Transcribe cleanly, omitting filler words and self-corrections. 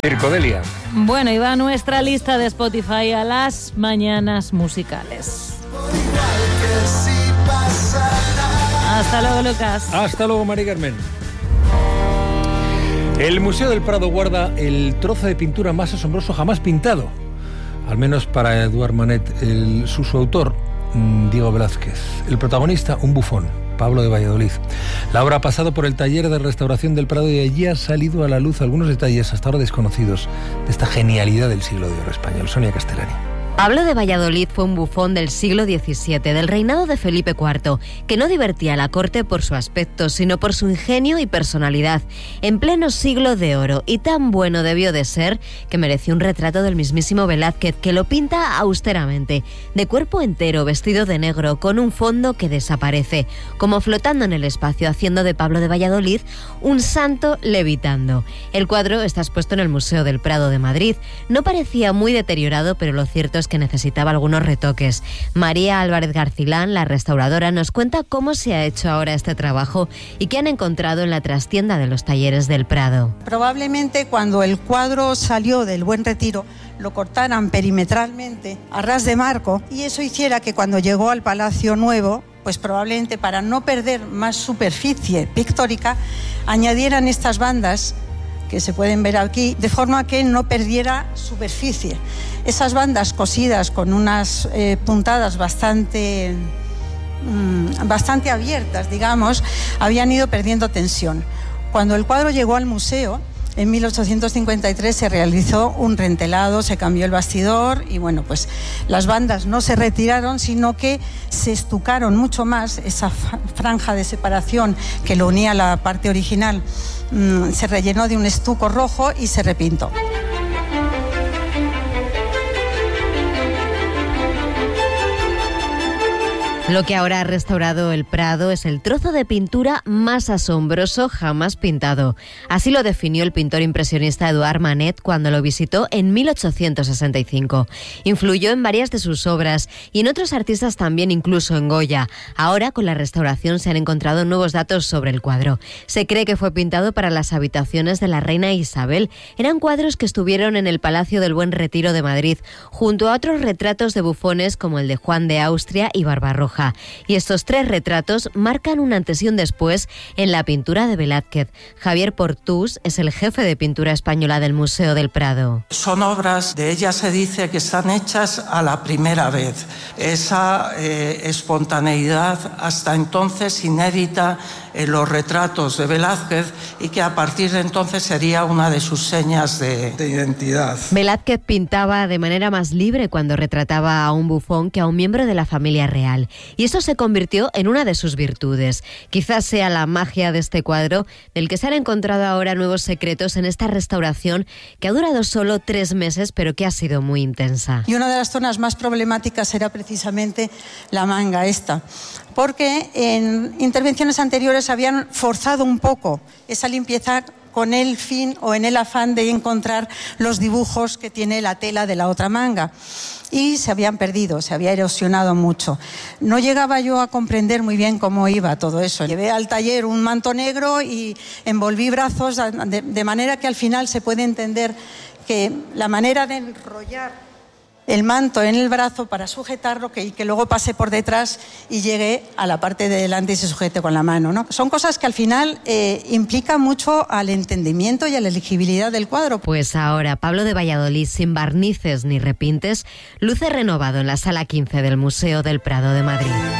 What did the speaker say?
Circodelia. Bueno, y va nuestra lista de Spotify a las mañanas musicales. Hasta luego, Lucas. Hasta luego, Mari Carmen. El Museo del Prado guarda el trozo de pintura más asombroso jamás pintado. Al menos para Eduard Manet, su autor, Diego Velázquez. El protagonista, un bufón, Pablo de Valladolid. La obra ha pasado por el taller de restauración del Prado y allí ha salido a la luz algunos detalles hasta ahora desconocidos de esta genialidad del siglo de oro español. Sonia Castellani. Pablo de Valladolid fue un bufón del siglo XVII, del reinado de Felipe IV, que no divertía a la corte por su aspecto, sino por su ingenio y personalidad, en pleno siglo de oro, y tan bueno debió de ser que mereció un retrato del mismísimo Velázquez, que lo pinta austeramente, de cuerpo entero, vestido de negro, con un fondo que desaparece, como flotando en el espacio, haciendo de Pablo de Valladolid un santo levitando. El cuadro está expuesto en el Museo del Prado de Madrid. No parecía muy deteriorado, pero lo cierto es que necesitaba algunos retoques. María Álvarez Garcilán, la restauradora, nos cuenta cómo se ha hecho ahora este trabajo y qué han encontrado en la trastienda de los talleres del Prado. Probablemente cuando el cuadro salió del Buen Retiro lo cortaran perimetralmente a ras de marco y eso hiciera que cuando llegó al Palacio Nuevo, pues probablemente para no perder más superficie pictórica, añadieran estas bandas que se pueden ver aquí, de forma que no perdiera superficie. Esas bandas cosidas con unas puntadas bastante abiertas, digamos, habían ido perdiendo tensión. Cuando el cuadro llegó al museo, en 1853 se realizó un rentelado, se cambió el bastidor y bueno, pues las bandas no se retiraron, sino que se estucaron mucho más. Esa franja de separación que lo unía a la parte original se rellenó de un estuco rojo y se repintó. Lo que ahora ha restaurado el Prado es el trozo de pintura más asombroso jamás pintado. Así lo definió el pintor impresionista Eduard Manet cuando lo visitó en 1865. Influyó en varias de sus obras y en otros artistas también, incluso en Goya. Ahora, con la restauración, se han encontrado nuevos datos sobre el cuadro. Se cree que fue pintado para las habitaciones de la reina Isabel. Eran cuadros que estuvieron en el Palacio del Buen Retiro de Madrid, junto a otros retratos de bufones como el de Juan de Austria y Barbarroja. Y estos tres retratos marcan un antes y un después en la pintura de Velázquez. Javier Portús es el jefe de pintura española del Museo del Prado. Son obras, de ellas se dice que están hechas a la primera vez. Esa espontaneidad hasta entonces inédita en los retratos de Velázquez y que a partir de entonces sería una de sus señas de identidad. Velázquez pintaba de manera más libre cuando retrataba a un bufón que a un miembro de la familia real. Y eso se convirtió en una de sus virtudes. Quizás sea la magia de este cuadro, del que se han encontrado ahora nuevos secretos en esta restauración que ha durado solo 3 meses, pero que ha sido muy intensa. Y una de las zonas más problemáticas era precisamente la manga esta, porque en intervenciones anteriores habían forzado un poco esa limpieza con el fin o en el afán de encontrar los dibujos que tiene la tela de la otra manga. Y se habían perdido, se había erosionado mucho. No llegaba yo a comprender muy bien cómo iba todo eso. Llevé al taller un manto negro y envolví brazos de manera que al final se puede entender que la manera de enrollar el manto en el brazo para sujetarlo y que luego pase por detrás y llegue a la parte de delante y se sujete con la mano, ¿no? Son cosas que al final implican mucho al entendimiento y a la legibilidad del cuadro. Pues ahora Pablo de Valladolid, sin barnices ni repintes, luce renovado en la Sala 15 del Museo del Prado de Madrid.